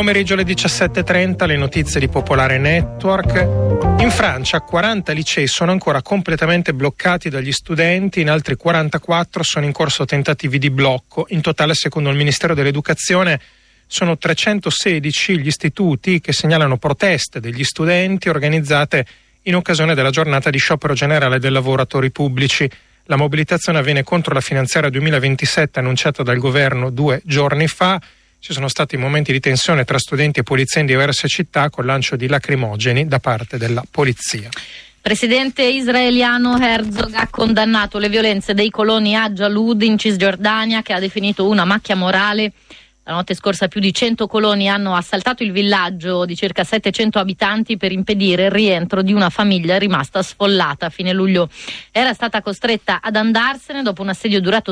pomeriggio alle 17:30 le notizie di Popolare Network. In Francia 40 licei sono ancora completamente bloccati dagli studenti, in altri 44 sono in corso tentativi di blocco. In totale, secondo il Ministero dell'Educazione, sono 316 gli istituti che segnalano proteste degli studenti organizzate in occasione della giornata di sciopero generale dei lavoratori pubblici. La mobilitazione avviene contro la finanziaria 2027 annunciata dal governo 2 giorni fa. Ci sono stati momenti di tensione tra studenti e polizia in diverse città, con lancio di lacrimogeni da parte della polizia. Presidente israeliano Herzog ha condannato le violenze dei coloni a Jalud in Cisgiordania, che ha definito una macchia morale. La notte scorsa più di 100 coloni hanno assaltato il villaggio di circa 700 abitanti per impedire il rientro di una famiglia rimasta sfollata. A fine luglio era stata costretta ad andarsene dopo un assedio durato